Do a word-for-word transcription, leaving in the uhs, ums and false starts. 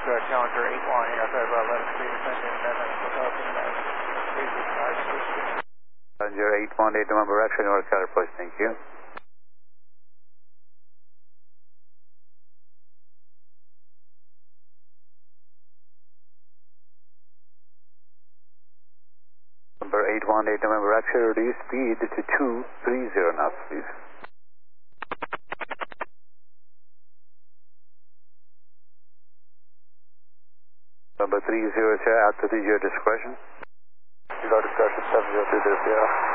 uh, Challenger eight one, aircraft about eleven speed, descending and then developing that three six five six. Challenger eight one, eight November X-ray, North Carolina approach, thank you. Number eight one eight November X-ray, reduce speed to two three zero knots, please. Number three zero, sir, altitude your discretion. Zero discretion, seven zero two zero.